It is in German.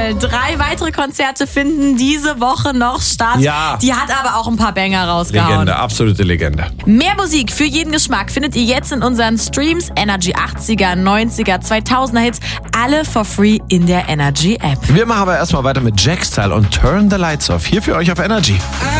Fall. 3 weitere Konzerte finden diese Woche noch statt. Ja. Die hat aber auch ein paar Banger rausgehauen. Legende, absolute Legende. Mehr Musik für jeden Geschmack findet ihr jetzt in unseren Streams. Energy 80er, 90er, 2000er Hits. Alle for free in der Energy App. Wir machen aber erstmal weiter mit Jack Style und Turn the Lights Off. Hier für euch auf Energy.